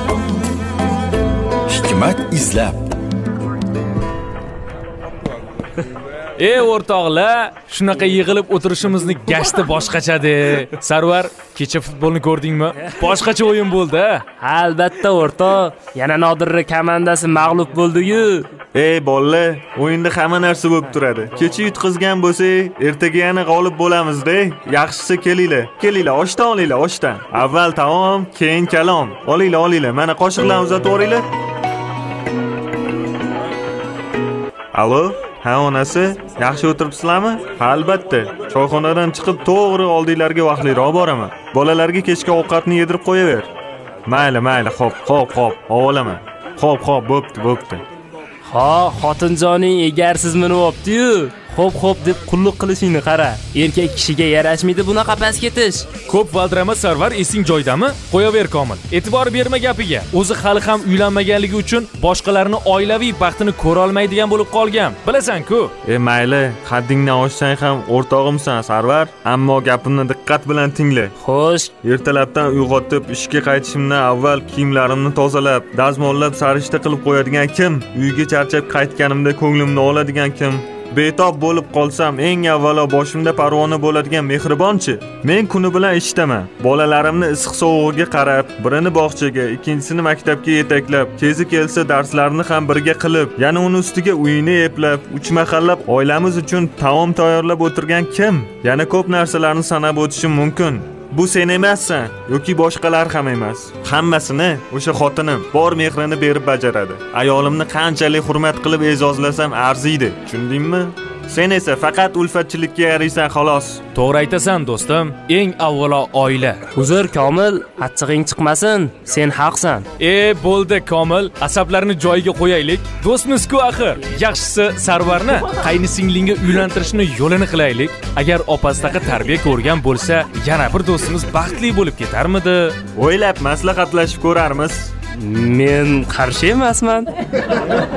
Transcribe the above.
Hikmat izlab. Ey o'rtoqlar, shunaqa yig'ilib o'tirishimizni gashti boshqachadi. Sarvar, kecha futbolni ko'rdingmi? Boshqacha o'yin bo'ldi. Albatta o'rtoq, yana Nodirning komandasi mag'lub bo'ldi-yu. Ey bolalar, o'yinda hamma narsa bo'lib turadi. Kecha yutqizgan bo'lsak, ertaga yana g'olib bo'lamiz-da. Yaxshisi kelinglar. Kelinglar, oshdan olinglar, oshdan. Avval taom, keyin kalom. Olinglar. Mana qoshiqlarni uzatib o'ringlar. Alo? Ha onasi, yaxshi o'tiribsizlarmi? Albatta. Choyxonadan chiqib to'g'ri oldinglarga vaqtliroq boraman. Bolalarga kechki ovqatni yedirib qo'yaver. Mayli, xo'p, olaman. Xo'p, bo'pti. Ha, xotinjoning egarsiz minib opti-yu. Xo'p deb qulluq qilishingni qara. Erkak kishiga yarashmaydi bunaqa past ketish. Ko'p valdirama Sarvar, esing joydami? Qo'yaver Komil. E'tibor berma gapiga. O'zi hali ham uylanmaganligi uchun boshqalarning oilaviy baxtini ko'ra olmaydigan bo'lib qolgan. Bilasan-ku. Mayli, haddingdan oshsang ham o'rtog'imsan Sarvar, ammo gapimni diqqat bilan tingla. Xo'sh, Ertalabdan uyg'otib, ishga qaytishimdan avval kiyimlarimni tozalab, dazmollab, sarishta qilib qo'yadigan kim? Uyga charchab qaytganimda ko'nglimni oladigan kim? Betob bo'lib qolsam, eng avvalo boshimda parvona bo'ladigan mehribonchi. Men kuni bilan ishdaman. Bolalarimni issiq sovug'iga qarab, birini bog'chaga, ikkinchisini maktabga yetaklab, kezi kelsa darslarni ham birga qilib, yana uni ustiga uyini eplab, uch mahallab oilamiz uchun taom tayyorlab o'tirgan kim? Yana ko'p narsalarni sanab o'tishim mumkin. Bu sen emassan yoki boshqalar ham emas. Hammasini o'sha xotinim bor mehrini berib bajaradi. Ayolimni qanchalik hurmat qilib e'zozlasam arziydi. Tushundingmi? Sen esa faqat ulfatchilikka yaraysan xolos. To'g'ri aytasan do'stim. Eng avvalo oila. uzr Komil, achchig'ing chiqmasin. Sen haqsan. Bo'ldi Komil, asablarni joyiga qo'yaylik. Do'stmiz-ku axir. Yaxshisi Sarvarni qaynisinglingga uylantirishni yo'lini qilaylik. Agar opasdaqa tarbiya ko'rgan bo'lsa, yana bir do'stimiz baxtli bo'lib ketarmidi? O'ylab maslahatlashib ko'rarmiz. Men qarshi emasman.